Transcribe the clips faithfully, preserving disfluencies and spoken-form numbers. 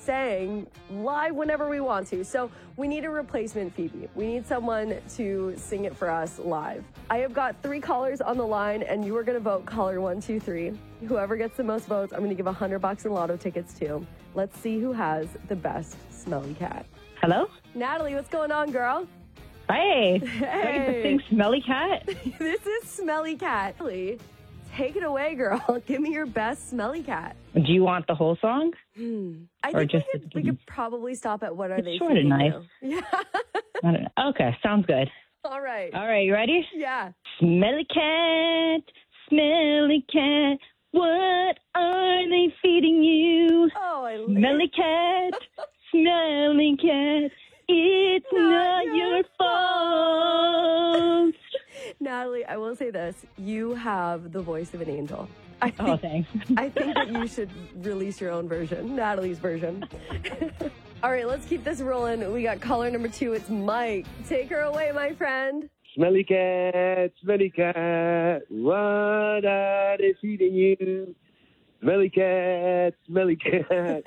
sang live whenever we want to. So we need a replacement Phoebe. We need someone to sing it for us live. I have got three callers on the line, and you are going to vote caller one, two, three. Whoever gets the most votes, I'm going to give one hundred bucks in lotto tickets to. Let's see who has the best smelly cat. Hello? Natalie, what's going on, girl? Hey. Hey. Sing Smelly Cat? This is Smelly Cat. Natalie, take it away, girl. Give me your best Smelly Cat. Do you want the whole song? Hmm. I Or think just we, could, we could probably stop at what are It's they short and feeding nice. you? Yeah. I don't know. Okay, sounds good. All right. All right, you ready? Yeah. Smelly cat, smelly cat, what are they feeding you? Oh, I love Smelly cat, smelly cat, it's Not not, your your fault. Natalie, I will say this. You have the voice of an angel. I think, Oh, thanks. I think that you should release your own version, Natalie's version. All right, let's keep this rolling. We got caller number two. It's Mike. Take her away, my friend. Smelly cat, smelly cat, what are they feeding you? Smelly cat, smelly cat.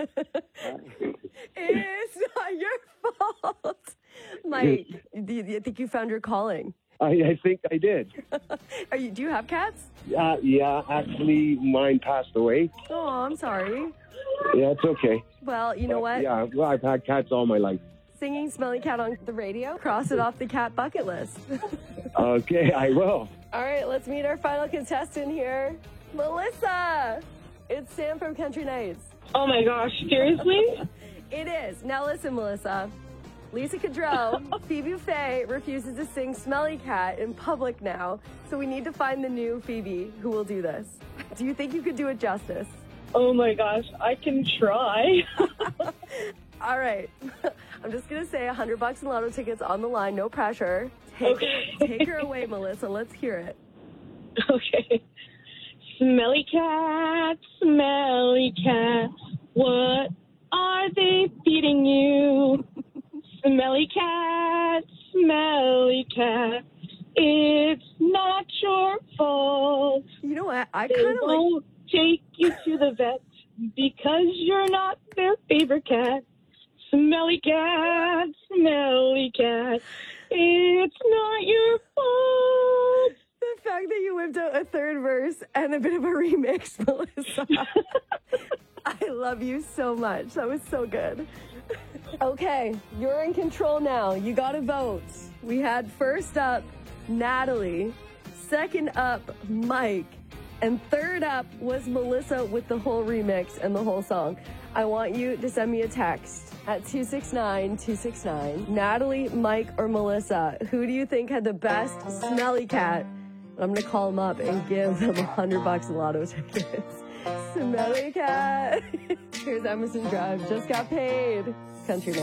It's not your fault. Mike, do you, do you think you found your calling? I, I think I did. Are you? Do you have cats? Uh, yeah, actually, mine passed away. Oh, I'm sorry. Yeah, it's okay. Well, you know But, what? Yeah, well, I've had cats all my life. Singing Smelly Cat on the radio. Cross it off the cat bucket list. Okay, I will. All right, let's meet our final contestant here. Melissa. It's Sam from Country Nights. Oh my gosh, seriously? It is. Now listen, Melissa. Lisa Kudrow, Phoebe Buffay refuses to sing Smelly Cat in public now, so we need to find the new Phoebe who will do this. Do you think you could do it justice? Oh my gosh, I can try. All right. I'm just going to say one hundred bucks in lotto tickets on the line, no pressure. Take, Okay. take her away, Melissa. Let's hear it. Okay. Smelly cat, smelly cat, what are they feeding you? Smelly cat, smelly cat, it's not your fault. You know what? I They kind of like... won't take you to the vet because you're not their favorite cat. Smelly cat, smelly cat, it's not your fault. The fact that you whipped out a third verse and a bit of a remix, Melissa. I love you so much. That was so good. Okay, you're in control now. You got to vote. We had first up Natalie, second up Mike, and third up was Melissa with the whole remix and the whole song. I want you to send me a text at two six nine two six nine. Natalie, Mike, or Melissa, who do you think had the best smelly cat? I'm going to call them up and give them one hundred bucks in lotto tickets. Smelly cat. Here's Emerson Drive. Just got paid. Country Night.